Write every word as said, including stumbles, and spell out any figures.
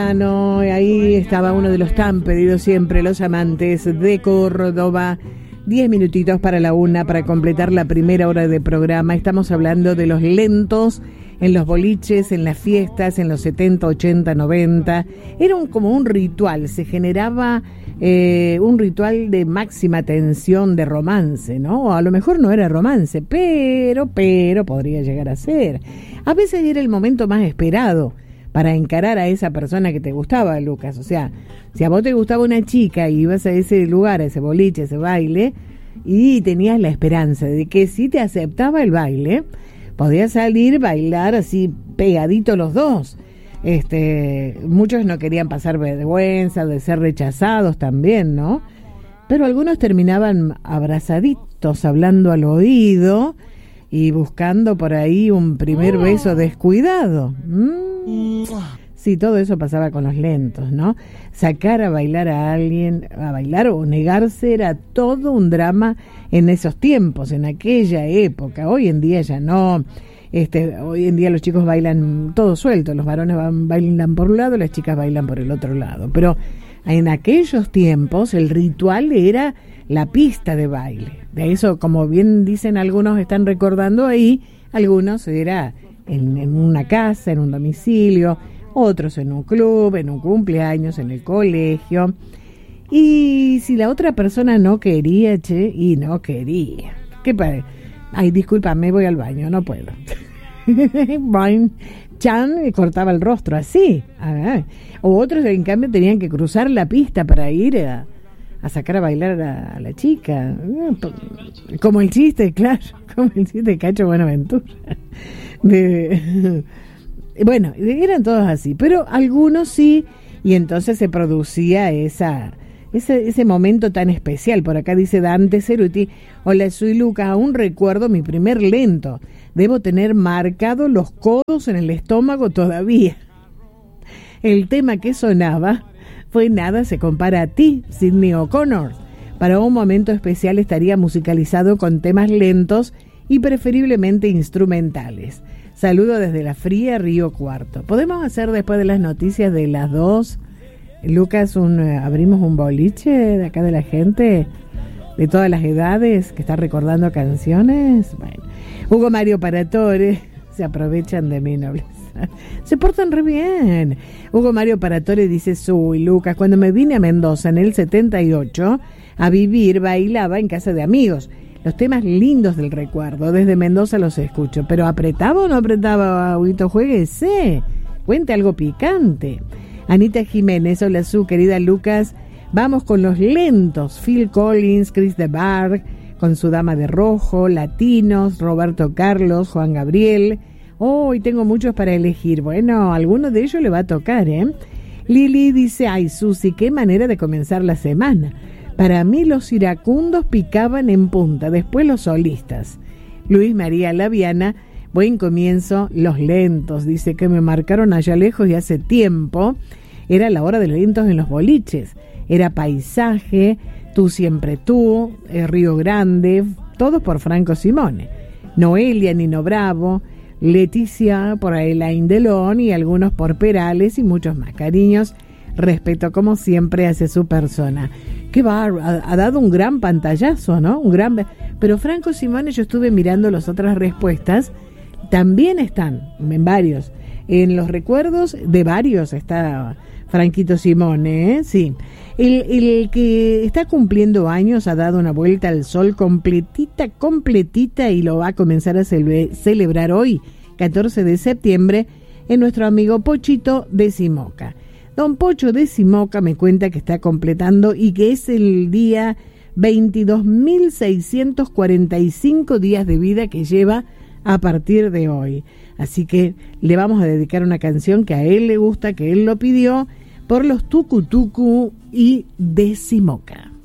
No, ahí estaba uno de los tan pedidos siempre, Los Amantes de Córdoba. Diez minutitos para la una para completar la primera hora de programa. Estamos hablando de los lentos en los boliches, en las fiestas, en los setenta, ochenta, noventa. Era un, como un ritual, se generaba eh, un ritual de máxima tensión, de romance, ¿no? O a lo mejor no era romance, pero, pero podría llegar a ser. A veces era el momento más esperado para encarar a esa persona que te gustaba, Lucas. O sea, si a vos te gustaba una chica y ibas a ese lugar, a ese boliche, a ese baile, y tenías la esperanza de que si te aceptaba el baile, podías salir, bailar así pegaditos los dos. Este, muchos no querían pasar vergüenza de ser rechazados también, ¿no? Pero algunos terminaban abrazaditos, hablando al oído y buscando por ahí un primer beso descuidado. ¿Mm? Sí, todo eso pasaba con los lentos, ¿no? Sacar a bailar a alguien, a bailar o negarse era todo un drama en esos tiempos, en aquella época. Hoy en día ya no. Este, hoy en día los chicos bailan todo suelto, los varones van, bailan por un lado, las chicas bailan por el otro lado. Pero en aquellos tiempos el ritual era la pista de baile. De eso, como bien dicen algunos, están recordando ahí, algunos era en, en una casa, en un domicilio, otros en un club, en un cumpleaños, en el colegio. Y si la otra persona no quería, che, y no quería. ¿Qué pasa? Ay, discúlpame, voy al baño, no puedo. Chan cortaba el rostro así. Ah, o otros, en cambio, tenían que cruzar la pista para ir a, a sacar a bailar a, a la chica. Como el chiste, claro, como el chiste de Cacho Buenaventura. De, bueno, eran todos así, pero algunos sí, y entonces se producía esa... Ese, ese momento tan especial. Por acá dice Dante Ceruti: hola, soy Lucas, aún recuerdo mi primer lento. Debo tener marcado los codos en el estómago todavía. El tema que sonaba fue Nada se compara a ti, Sidney O'Connor. Para un momento especial estaría musicalizado con temas lentos y preferiblemente instrumentales. Saludo desde la fría Río Cuarto. ¿Podemos hacer después de las noticias de las dos, Lucas, un, eh, abrimos un boliche de acá de la gente de todas las edades que está recordando canciones? Bueno, Hugo Mario Paratore, se aprovechan de mi nobleza, se portan re bien. Hugo Mario Paratore dice: soy Lucas, cuando me vine a Mendoza en el setenta y ocho a vivir, bailaba en casa de amigos. Los temas lindos del recuerdo, desde Mendoza los escucho. Pero ¿apretaba o no apretaba, Huguito? Jueguese, cuente algo picante. Anita Jiménez: hola, su querida Lucas, vamos con los lentos. Phil Collins, Chris de Barg con su Dama de Rojo, Latinos, Roberto Carlos, Juan Gabriel. Hoy oh, tengo muchos para elegir. Bueno, alguno de ellos le va a tocar, ¿eh? Lili dice: ay, Susi, qué manera de comenzar la semana. Para mí los iracundos picaban en punta, después los solistas. Luis María Laviana: buen comienzo, los lentos, dice, que me marcaron allá lejos y hace tiempo. Era la hora de los lentos en los boliches. Era Paisaje, Tú siempre tú, eh, Río Grande, todos por Franco Simone. Noelia, Nino Bravo, Leticia por Elaine Delon y algunos por Perales y muchos más. Cariños, respeto como siempre hacia su persona. Qué bar, ha, ha dado un gran pantallazo, ¿no? Un gran. Pero Franco Simone, yo estuve mirando las otras respuestas, también están en varios. En los recuerdos de varios está Franquito Simone, ¿eh? Sí. El, el que está cumpliendo años ha dado una vuelta al sol completita, completita, y lo va a comenzar a cele- celebrar hoy, catorce de septiembre, en nuestro amigo Pochito de Simoca. Don Pocho de Simoca me cuenta que está completando y que es el día veintidós mil seiscientos cuarenta y cinco días de vida que lleva a partir de hoy. Así que le vamos a dedicar una canción que a él le gusta, que él lo pidió, por los Tucu Tucu y de Simoca.